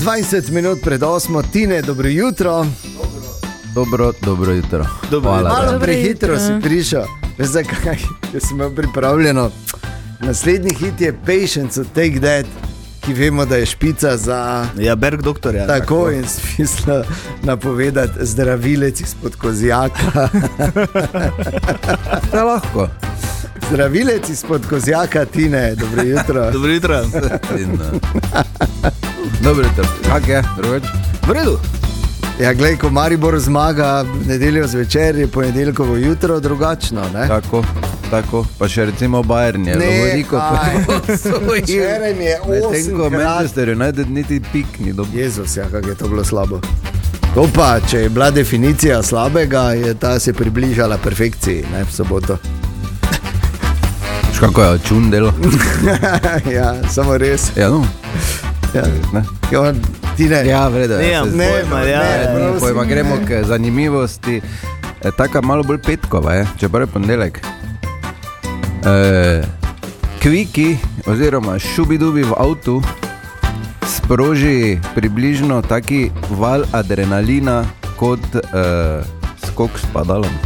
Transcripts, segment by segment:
20 minut pred 8, Tine, dobro jutro. Dobro jutro. Malo prehitro si prišel. Veš zakaj, ker sem imel pripravljeno. Naslednji hit je Patience od Take That, ki vemo, da je špica za... Ja, Berg doktorja. Tako in smisla napovedati zdravilec izpod kozjaka. To je lahko. Zdravilec izpod kozjaka, Tine, dobro jutro. Dobro jutro. Dobro jutro. Kak je, drugač? V redu. Ja, glej, ko Maribor zmaga nedeljo zvečer, je ponedeljkovo jutro drugačno, ne? Tako, pa še recimo Bayern je Lovoriko. Včeraj mi je 8 Manchester United niti pik ni dobro. Jezus, ja, kako je to bilo slabo. To pa, če je bila definicija slabega, je ta se približala perfekciji, ne, v soboto. Kako je čun delo? Ja, samo res. Ja, no. Ja. Ne. Tine. Ja, vredo. Prosim, gremo k zanimivosti. Taka malo bolj petkova je, čeprav je ponedeljek. Kviki oziroma šubidubi v avtu sproži približno taki val adrenalina kot skok s padalom.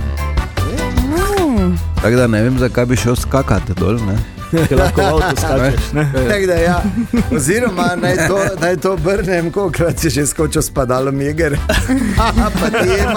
Tako da ne vem, zakaj bi šel skakati dol, ne? Ker lahko v avtu skačeš, ne? Tako da ja, oziroma naj to obrnem, kolikrat si že skočil s padalom Jeger. Pa ti